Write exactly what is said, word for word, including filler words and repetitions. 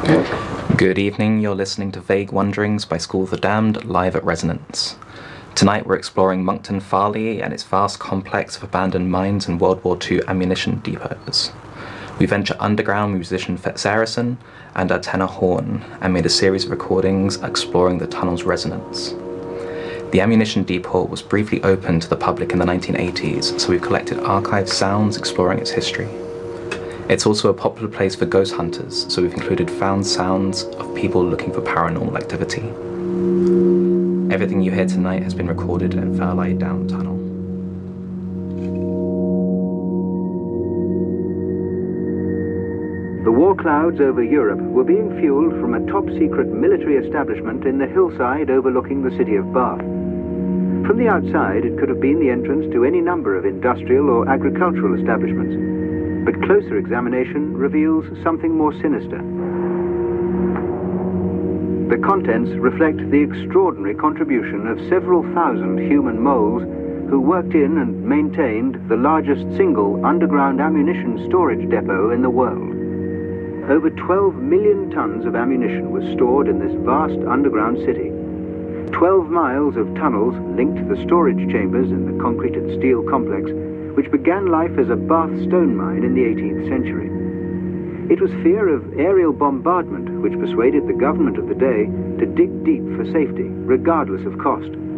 Good evening, you're listening to Vague Wanderings by School of the Damned, live at Resonance. Tonight we're exploring Monkton Farleigh and its vast complex of abandoned mines and World War Two ammunition depots. We venture underground with musician Fetz Saracen and our tenor Horn, and made a series of recordings exploring the tunnel's resonance. The ammunition depot was briefly opened to the public in the nineteen eighties, so we've collected archived sounds exploring its history. It's also a popular place for ghost hunters, so we've included found sounds of people looking for paranormal activity. Everything you hear tonight has been recorded in Farleigh Down Tunnel. The war clouds over Europe were being fueled from a top-secret military establishment in the hillside overlooking the city of Bath. From the outside, it could have been the entrance to any number of industrial or agricultural establishments, but closer examination reveals something more sinister. The contents reflect the extraordinary contribution of several thousand human moles who worked in and maintained the largest single underground ammunition storage depot in the world. Over twelve million tons of ammunition was stored in this vast underground city. twelve miles of tunnels linked the storage chambers in the concrete and steel complex, which began life as a Bath stone mine in the eighteenth century. It was fear of aerial bombardment which persuaded the government of the day to dig deep for safety, regardless of cost.